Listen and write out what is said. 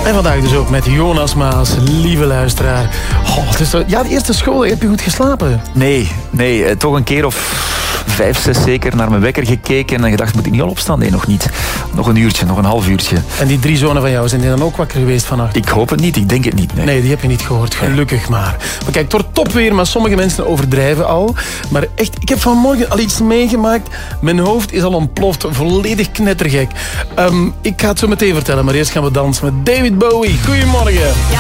En vandaag dus ook met Jonas Maas, lieve luisteraar. Oh, het is de eerste school, heb je goed geslapen? Nee, toch een keer of 5, 6 zeker naar mijn wekker gekeken en gedacht, moet ik niet al opstaan? Nee, nog niet. Nog een uurtje, nog een half uurtje. En die 3 zonen van jou, zijn die dan ook wakker geweest vannacht? Ik hoop het niet, ik denk het niet. Nee, die heb je niet gehoord, gelukkig maar. Maar kijk, het wordt topweer, maar sommige mensen overdrijven al. Maar echt, ik heb vanmorgen al iets meegemaakt. Mijn hoofd is al ontploft, volledig knettergek. Ik ga het zo meteen vertellen, maar eerst gaan we dansen met David Bowie. Goedemorgen.